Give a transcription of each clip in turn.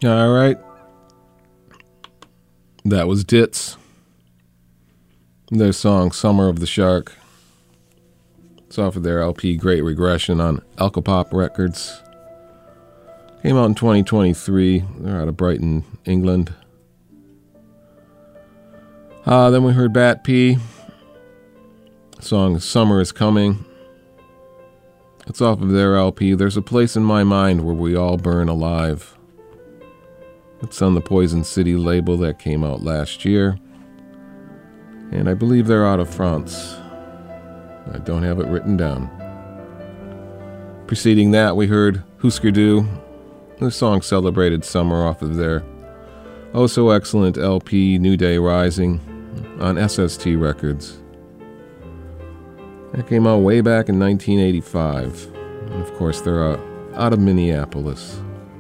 All right. That was Ditz. Their song Summer of the Shark. It's off of their LP Great Regression on Alcopop Records. Came out in 2023. They're out of Brighton, England. Then we heard Bat P. The song Summer is Coming. It's off of their LP There's a Place in My Mind Where We All Burn Alive. It's on the Poison City label that came out last year. And I believe they're out of France. I don't have it written down. Preceding that, we heard Husker Du. The song celebrated summer off of their oh so excellent LP New Day Rising on SST Records. That came out way back in 1985. And of course, they're out of Minneapolis.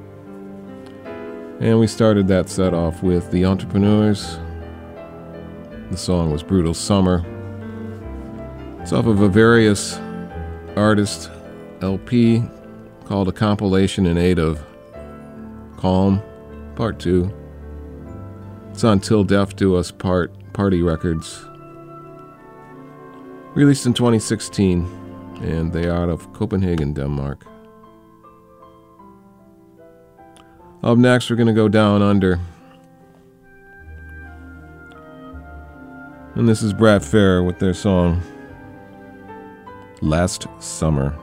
And we started that set off with The Entrepreneurs. The song was Brutal Summer. It's off of a various artist LP called A Compilation in Aid of Calm, Part 2. It's on Till Death Do Us Part, Party Records. Released in 2016, and they are out of Copenhagen, Denmark. Up next, we're going to go down under. And this is Brad Fair with their song Last Summer.